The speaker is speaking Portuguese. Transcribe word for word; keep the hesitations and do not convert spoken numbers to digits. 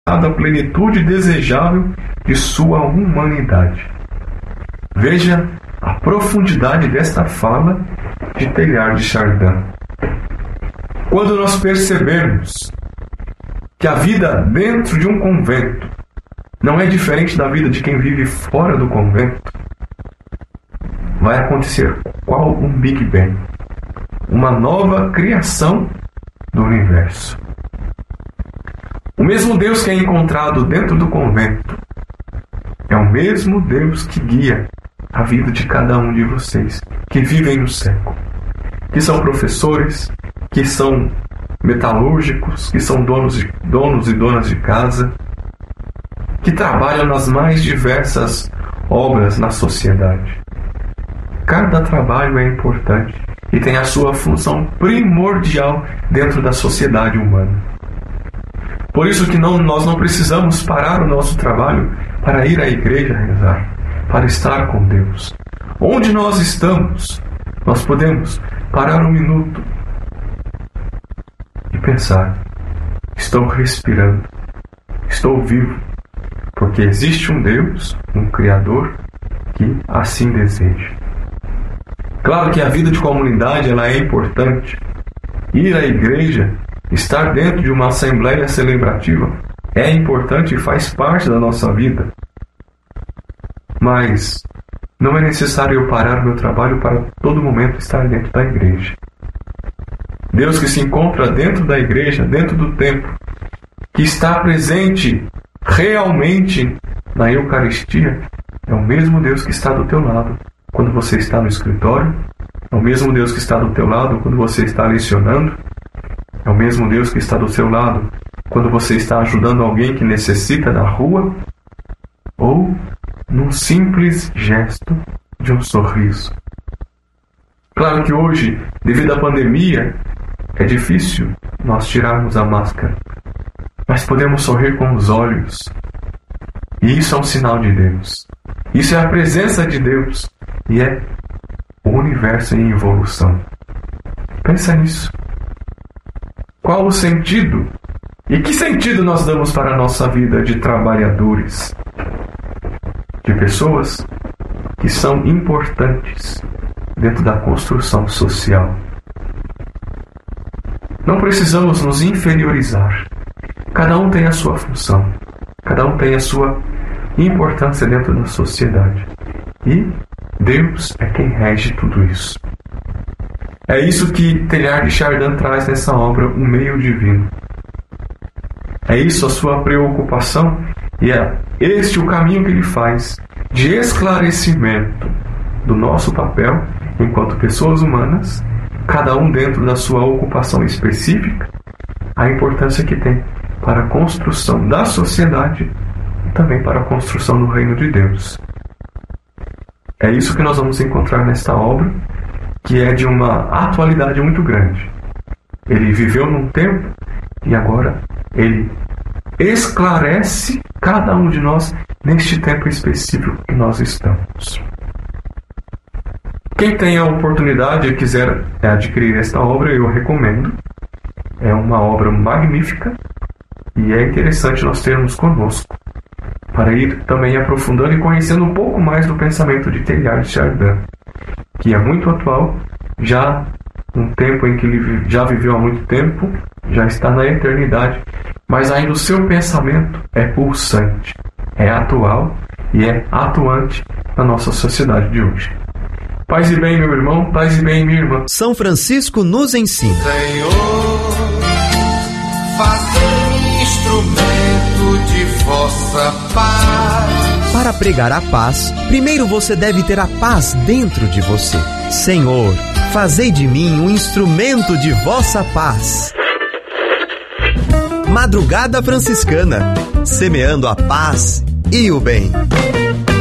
a plenitude desejável de sua humanidade. Veja a profundidade desta fala de Teilhard de Chardin. Quando nós percebermos que a vida dentro de um convento não é diferente da vida de quem vive fora do convento, vai acontecer qual um Big Bang, uma nova criação do universo. O mesmo Deus que é encontrado dentro do convento é o mesmo Deus que guia a vida de cada um de vocês que vivem no século, que são professores, que são metalúrgicos, que são donos, de, donos e donas de casa, que trabalham nas mais diversas obras na sociedade. Cada trabalho é importante e tem a sua função primordial dentro da sociedade humana. Por isso que não, nós não precisamos parar o nosso trabalho para ir à igreja rezar, para estar com Deus. Onde nós estamos, nós podemos parar um minuto e pensar: estou respirando, estou vivo, porque existe um Deus, um Criador, que assim deseja. Claro que a vida de comunidade ela é importante. Ir à igreja, estar dentro de uma assembleia celebrativa é importante e faz parte da nossa vida. Mas não é necessário eu parar o meu trabalho para todo momento estar dentro da igreja. Deus que se encontra dentro da igreja, dentro do templo, que está presente realmente na Eucaristia, é o mesmo Deus que está do teu lado quando você está no escritório, é o mesmo Deus que está do teu lado quando você está lecionando, é o mesmo Deus que está do seu lado quando você está ajudando alguém que necessita na rua, ou num simples gesto de um sorriso. Claro que hoje, devido à pandemia, é difícil nós tirarmos a máscara, mas podemos sorrir com os olhos. E isso é um sinal de Deus. Isso é a presença de Deus. E é o universo em evolução. Pensa nisso. Qual o sentido? E que sentido nós damos para a nossa vida de trabalhadores? De pessoas que são importantes dentro da construção social. Não precisamos nos inferiorizar. Cada um tem a sua função. Cada um tem a sua importância dentro da sociedade. E Deus é quem rege tudo isso. É isso que Teilhard de Chardin traz nessa obra, O Meio Divino. É isso a sua preocupação e é este o caminho que ele faz de esclarecimento do nosso papel enquanto pessoas humanas, cada um dentro da sua ocupação específica, a importância que tem para a construção da sociedade e também para a construção do reino de Deus. É isso que nós vamos encontrar nesta obra, que é de uma atualidade muito grande. Ele viveu num tempo e agora ele esclarece cada um de nós neste tempo específico que nós estamos. Quem tem a oportunidade e quiser adquirir esta obra, eu recomendo. É uma obra magnífica e é interessante nós termos conosco, para ir também aprofundando e conhecendo um pouco mais do pensamento de Teilhard de Chardin, que é muito atual, já um tempo em que ele já viveu há muito tempo, já está na eternidade, mas ainda o seu pensamento é pulsante, é atual e é atuante na nossa sociedade de hoje. Paz e bem, meu irmão, paz e bem, minha irmã. São Francisco nos ensina. Senhor, fazei-me instrumento de vossa paz. Para pregar a paz, primeiro você deve ter a paz dentro de você. Senhor, fazei de mim um instrumento de vossa paz. Madrugada Franciscana, semeando a paz e o bem.